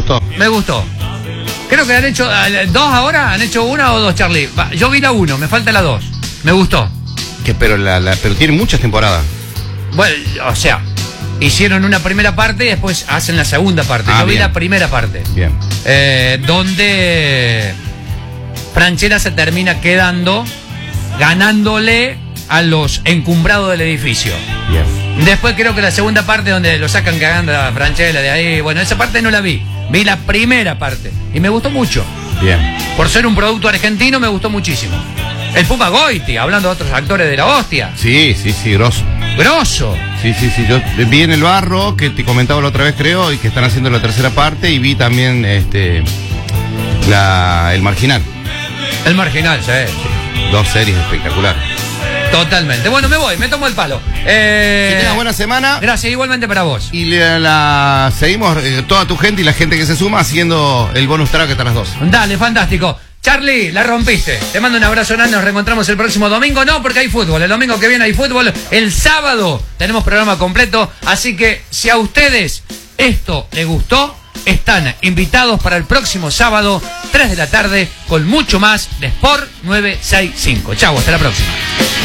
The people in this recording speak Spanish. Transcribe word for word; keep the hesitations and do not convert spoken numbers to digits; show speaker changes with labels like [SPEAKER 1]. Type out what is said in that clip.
[SPEAKER 1] gustó?
[SPEAKER 2] Me gustó. Creo que han hecho dos ahora, han hecho una o dos, Charlie. Yo vi la uno, me falta la dos. Me gustó.
[SPEAKER 1] Que, pero, la, la, pero tiene muchas temporadas.
[SPEAKER 2] Bueno, o sea, hicieron una primera parte y después hacen la segunda parte.
[SPEAKER 1] Ah,
[SPEAKER 2] Yo vi
[SPEAKER 1] bien.
[SPEAKER 2] la primera parte.
[SPEAKER 1] Bien.
[SPEAKER 2] Eh, donde Franchella se termina quedando, ganándole a los encumbrados del edificio.
[SPEAKER 1] Bien.
[SPEAKER 2] Después creo que la segunda parte donde lo sacan cagando a Franchella de ahí, bueno, esa parte no la vi. Vi la primera parte y me gustó mucho.
[SPEAKER 1] Bien.
[SPEAKER 2] Por ser un producto argentino me gustó muchísimo. El Puma Goiti, hablando de otros actores de la hostia.
[SPEAKER 1] Sí, sí, sí, grosso.
[SPEAKER 2] Grosso.
[SPEAKER 1] Sí, sí, sí. Yo vi en El Barro, que te comentaba la otra vez, creo, y que están haciendo la tercera parte, y vi también este la El Marginal.
[SPEAKER 2] El Marginal, sí.
[SPEAKER 1] Dos series espectaculares.
[SPEAKER 2] Totalmente. Bueno, me voy, me tomo el palo. Eh...
[SPEAKER 1] Que tengas buena semana.
[SPEAKER 2] Gracias, igualmente para vos.
[SPEAKER 1] Y la, la seguimos, eh, toda tu gente y la gente que se suma, haciendo el bonus track hasta las dos.
[SPEAKER 2] Dale, fantástico. Charlie, la rompiste. Te mando un abrazo grande. Nos reencontramos el próximo domingo. No, porque hay fútbol. El domingo que viene hay fútbol. El sábado tenemos programa completo. Así que si a ustedes esto les gustó, están invitados para el próximo sábado, tres de la tarde, con mucho más de Sport novecientos sesenta y cinco. Chau, hasta la próxima.